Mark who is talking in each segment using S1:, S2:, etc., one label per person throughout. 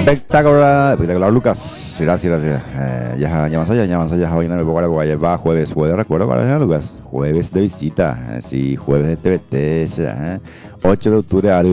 S1: Espectacular, espectacular, Lucas. Gracias, gracias. Ya avanza ya hoy en el Boca va jueves, recuerdo cuál es, Lucas. Jueves de visita, sí, jueves de TVT, 8 de octubre al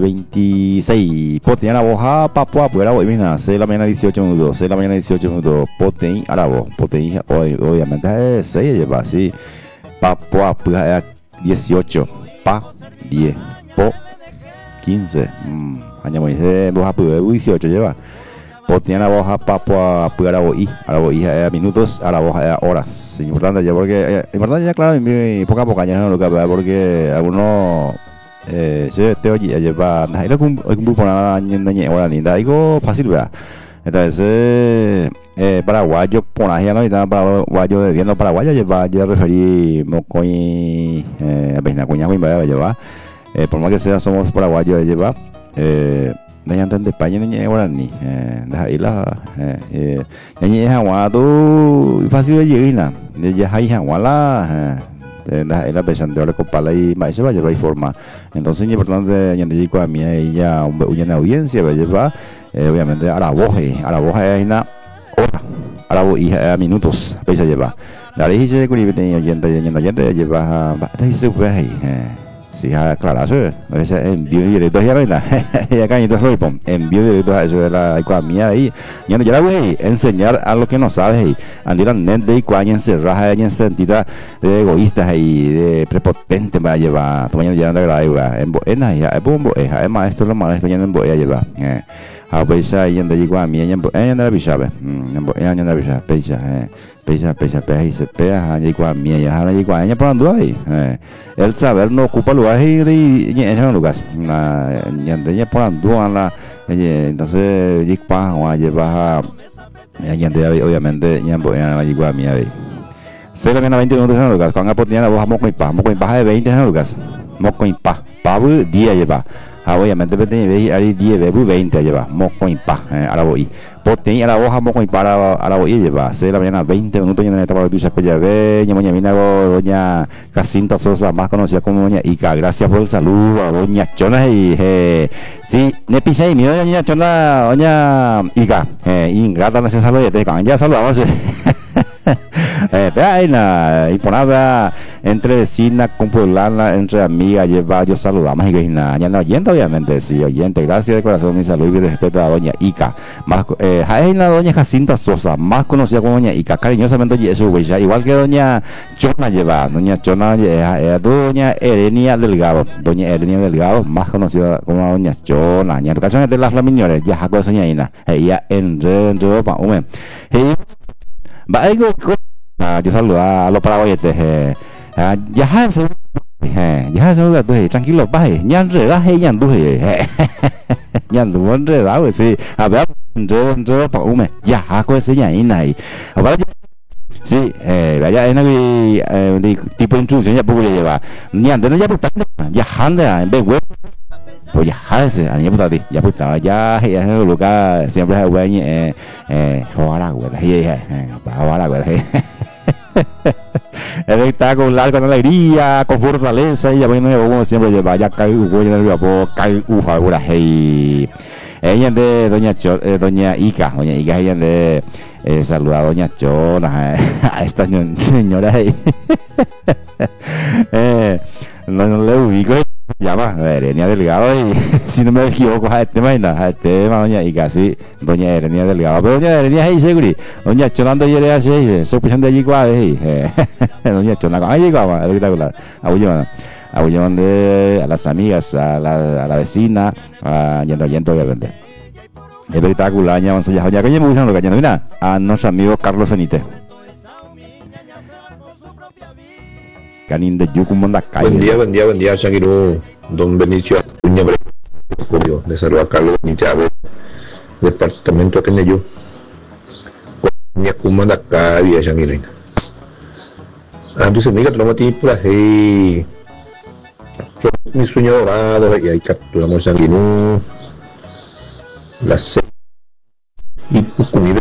S1: 2026. Potein Arabo, Papua, Puera, hoy mismo, 6 de la mañana 18 minutos, 6 de la mañana 18 minutos. Potein Arabo, Potein, hoy, obviamente, es 6, lleva, sí. Papua, Puera, 18, Pa, 10, Po, 15. Hanya mo ise boha pu 18 lleva. Potein Arabo, Papua, Puera, Arabo, minutos, Arabo, horas. Importante ya porque importante ya claro, poco a poco ya no lo que porque algunos te oye lleva nah itu kumpu pona nanya orang ni dah itu fácil ¿verdad? Entonces paraguayo pona ya no está paraguayo viendo paraguayo lleva ya referí mocoy apenas cuña cuña lleva por más que sea somos paraguayos lleva nanya tante España nanya orang ni dah ilah nanya hawa tu fácil aja ina ya hai hawa lah en la presentación de Copala y más se va a llevar forma entonces es importante añadir a mí ella una audiencia va obviamente a la voz es una hora a la voz y a minutos pesa lleva la ley se cubre oyente lleva se fue ahí sí claro eso es envío directo ya no ya cae todo lo pon envío directo eso de la economía ahí ya no ya voy enseñar a lo que no sabes ahí andiran nende y cuáña encerrada en sentido de egoístas ahí de prepotente va a llevar tu mañana ya no agrada en boena ya es maestro lo maestro ya en boena lleva a pesa y en de economía en la bisabe en la bisabe pesa y se pega y economía ya la economía por ando ahí el saber no ocupa lugar y en lugar ya por ando la entonces yikpa o lleva obviamente ya en la economía ahí se le viene 20 minutos en lugar con apotiana vos moco y pa de 20 en lugar moco y pa bu día lleva obviamente tenía ahí 10 bebu 20 lleva moco y pa ahora voy Potein Arabo, moco y para Arabo lleva 6 de la mañana 20 minutos en el etapa de tu ya ve ña doña Jacinta Sosa más conocida como doña Ica. Gracias por el saludo a doña Chona y sí ne pisa y mi doña Chona doña Ica ingrata no se saluda ya saludamos y ponaba entre vecina, compulana, entre amigas, lleva yo saludamos y que ya no oyente, obviamente, sí, oyente, gracias de corazón, mi salud y respeto a doña Ica, más la doña Jacinta Sosa, más conocida como doña Ica, cariñosamente oye eso, güey, igual que doña Chona lleva, doña Chona, doña Erenia Delgado, más conocida como doña Chona, en ocasiones de las flamiñores, ya jaco de doña Ina, ella en ropa, hombre, baik yo saludo a los paraguayetes ya se tuh tranquilo bae nyan reda nyan tuh nyan tuh reda sí a ver ro pa ume ya ako ese nyan ahí ahora sí vaya en el tipo instrucción ya puede llevar nyan de no ya putando ya anda en vez pues ya hace año ya puta ya el lugar siempre es bueno ahora güey ahora güey espectacular con alegría con fortaleza y ya bueno como siempre lleva ya cae güey en el vapor cae ahora hey ella de doña Ica ella de saluda a doña Chona a esta señora ahí no le ubico llama Erenia Delgado y si no me equivoco a este doña Ica sí doña Erenia Delgado pero doña Erenia ahí seguro doña Chona de ayer así sospechosa de allí cuál doña Chona ahí llegaba espectacular a las amigas a la vecina yendo obviamente espectacular ya vamos allá que me gustan lo que mira a nuestro amigo Carlos Benítez Canin de Yucumandacay.
S2: Buen día, Shangiro, don Benicio, de saludar a Carlos Benítez, departamento de Keneyo, Yucumandacay, Shangiro. Antes amiga, tenemos tiempo ahí, mi sueño dorado, y ahí capturamos Shangiro, las y Pucumire,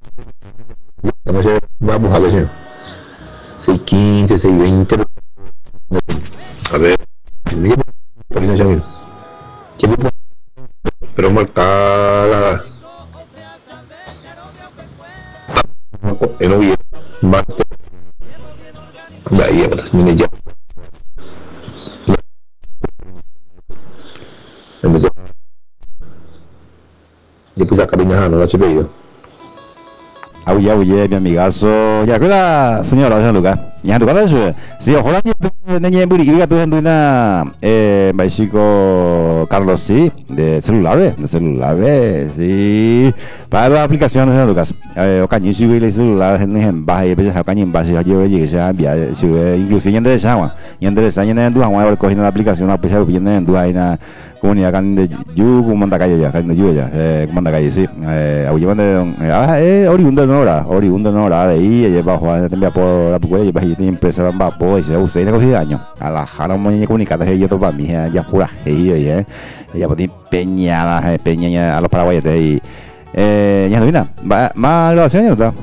S2: vamos a ver, 6:15, 6:20. A ver, pero marcada en Oviedo, martes, Bahía, mire ya. Yo puse a cariñar, no lo he pedido.
S1: Auye, mi amigazo. Ya, ¿cuál señora San Lucas? Ya, ¿tú cuál es? Sí, ojalá ni en Buriga tú en una chico Carlos, sí, de celulares, sí. Para las aplicaciones, San Lucas. O caño, si el celular en baja y a caño en base, yo llegué a enviar, inclusive en derecha, y en derecha, y en Duan, voy a coger la aplicación, a pesar de que en Duan, una comunidad de Yu, como manda calle ya, de Yu ya, como manda calle, sí. Auye, oriundo no hora de ahí, ella va a jugar, te envía por la puerta, y va a ir empresa, va a poder, se usted no coge daño. A la jara, muy comunicada, ella topa mi hija, ya pura, ella puede peñada a los paraguayos, y ya no vino, más grabación ya está.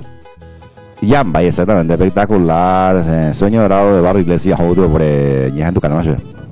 S1: Yamba, exactamente, espectacular, sueño dorado de Barrio Iglesias, otro por ya en tu canal,